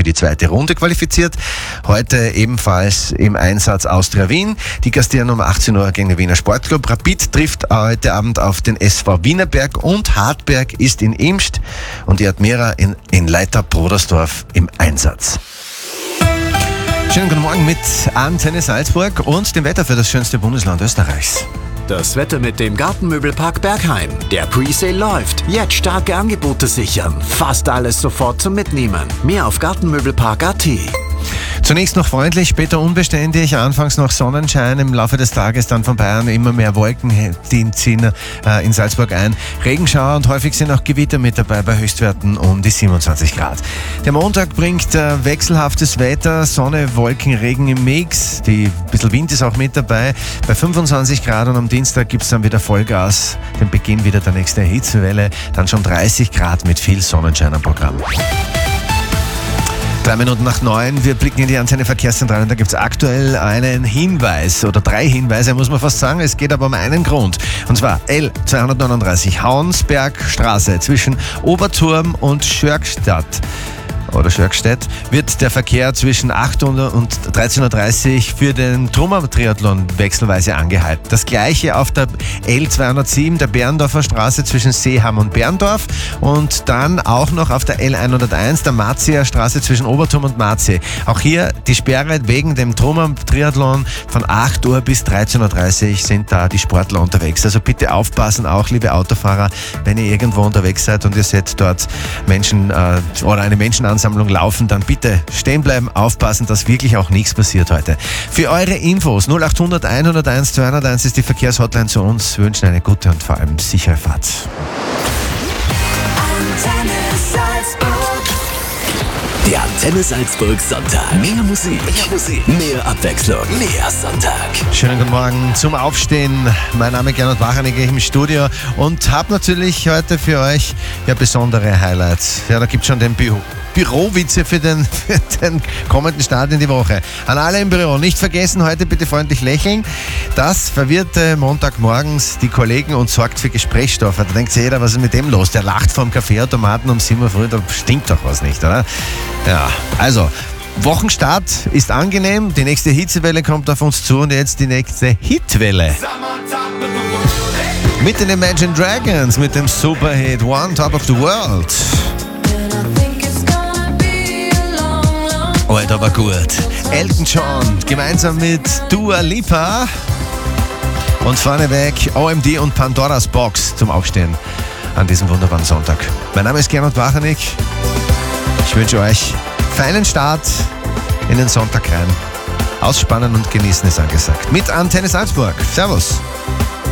für die zweite Runde qualifiziert. Heute ebenfalls im Einsatz Austria Wien. Die gastieren um 18 Uhr gegen den Wiener Sportclub. Rapid trifft heute Abend auf den SV Wienerberg und Hartberg ist in Imst und die Admira in Leiter-Brodersdorf im Einsatz. Schönen guten Morgen mit Antenne Salzburg und dem Wetter für das schönste Bundesland Österreichs. Das Wetter mit dem Gartenmöbelpark Berghain. Der Presale läuft. Jetzt starke Angebote sichern. Fast alles sofort zum Mitnehmen. Mehr auf gartenmöbelpark.at. Zunächst noch freundlich, später unbeständig, anfangs noch Sonnenschein, im Laufe des Tages dann von Bayern immer mehr Wolken, die ziehen in Salzburg ein. Regenschauer und häufig sind auch Gewitter mit dabei bei Höchstwerten um die 27 Grad. Der Montag bringt wechselhaftes Wetter, Sonne, Wolken, Regen im Mix, ein bisschen Wind ist auch mit dabei, bei 25 Grad und am Dienstag gibt es dann wieder Vollgas, den Beginn wieder der nächsten Hitzewelle, dann schon 30 Grad mit viel Sonnenschein am Programm. 3 Minuten nach 9, wir blicken in die Antenne Verkehrszentrale und da gibt es aktuell einen Hinweis oder 3 Hinweise, muss man fast sagen. Es geht aber um einen Grund und zwar L239 Hauensbergstraße zwischen Oberturm und Schörgstadt. Wird der Verkehr zwischen 8 und 13.30 Uhr für den Trummer-Triathlon wechselweise angehalten. Das gleiche auf der L207, der Berndorfer Straße zwischen Seeham und Berndorf und dann auch noch auf der L101, der Marzier Straße zwischen Oberturm und Marzi. Auch hier die Sperre wegen dem Trummer-Triathlon von 8 Uhr bis 13.30 Uhr sind da die Sportler unterwegs. Also bitte aufpassen, auch liebe Autofahrer, wenn ihr irgendwo unterwegs seid und ihr seht dort Menschen oder eine Menschenansammlung laufen, dann bitte stehen bleiben, aufpassen, dass wirklich auch nichts passiert heute. Für eure Infos 0800 101 201 ist die Verkehrshotline zu uns. Wir wünschen eine gute und vor allem sichere Fahrt. Antenne Salzburg. Der Antenne Salzburg Sonntag. Mehr Musik, mehr Abwechslung, mehr Sonntag. Schönen guten Morgen zum Aufstehen. Mein Name ist Gernot Wachanig, ich im Studio und habe natürlich heute für euch besondere Highlights. Ja, da gibt es schon den Bürowitze für den kommenden Start in die Woche. An alle im Büro, nicht vergessen, heute bitte freundlich lächeln. Das verwirrte Montagmorgens die Kollegen und sorgt für Gesprächsstoff. Da denkt sich jeder, was ist mit dem los? Der lacht vom Kaffeeautomaten um 7 Uhr früh, da stinkt doch was nicht, oder? Ja, also Wochenstart ist angenehm, die nächste Hitzewelle kommt auf uns zu und jetzt die nächste Hitwelle. Mit den Imagine Dragons, mit dem Superhit One Top of the World. Heute aber gut. Elton John gemeinsam mit Dua Lipa und vorneweg OMD und Pandoras Box zum Aufstehen an diesem wunderbaren Sonntag. Mein Name ist Gernot Wachanig. Ich wünsche euch feinen Start in den Sonntag rein. Ausspannen und genießen ist angesagt. Mit Antenne Salzburg. Servus.